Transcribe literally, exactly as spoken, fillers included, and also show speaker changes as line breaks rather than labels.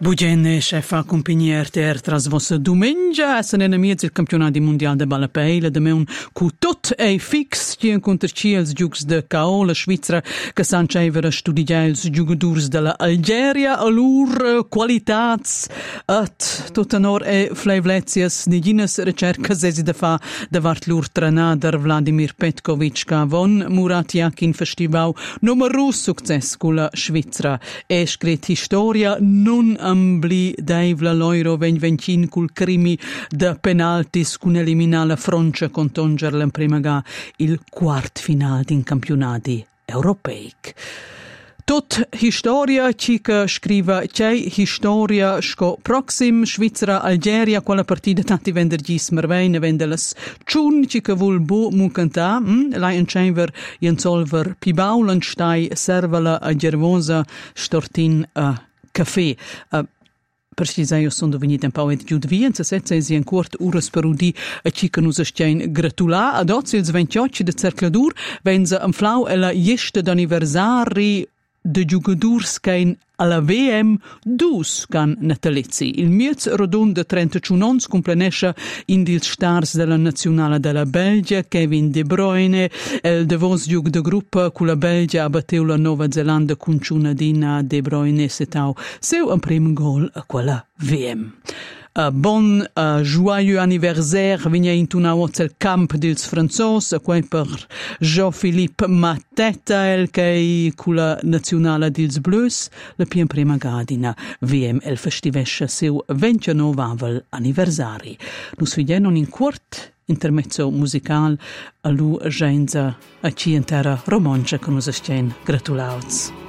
Bugene, chefa compagnia R T R tras vossa domengia, essen en amiez il campionati mondial de balapeila, de meun cu tot ei fix, ci incontrci els giugs de K O, la Svizra, che san ceiver a studiar els giugadurs de la Algeria, a lur qualitats, at tot anor e fleivlezias, nigines recercas esi da fa davart lur trenader Vladimir Petkovic, ca von Murat Yakin festivau numerus success cu la Svizra, e scret historia non ambli daivla l'Euro vegn cul crimi de penaltis cun elimina la Francia contonger l'en prima ga il quart final din campionati europeic. Tot historia ci che scriva c'è historia sco proxim Svizra Algeria quella partita tanti vender gis mervein vendelas chun ci che vul bu mu canta hm? Lion Chamber jen solver pibaulen stai servala a gervosa stortin a caffè. Uh, Precisai, io sono venuta un po' di giù di vien, se sezza esi in quart uras per udi a ci che nus stein gratulà. Ad oggi il ventotto de Cercladur venza un flau e la jeste d'anniversari de giugadurs kein alla V M dus can natalizzi. Il miez rodund de trentacinque ons complenesce in dils stars della nazionale della Belgia, Kevin De Bruyne, el devos giug de gruppa cu la Belgia abbateu la Nova Zelanda cun ciunadina De Bruyne setau seu un prim gol a quella V M. Uh, bon uh, joyeux anniversaire vigna intunau al camp dils franzos, a quei per Jean-Philippe Mateta, el che cu la nazionale dils Bleus, la pien prima gadina V M el festivesce seu ventinovavel anniversari. Nus vidienon in quart intermezzo musical a lu genza a ci in terra romancia che nus estien gratulauts.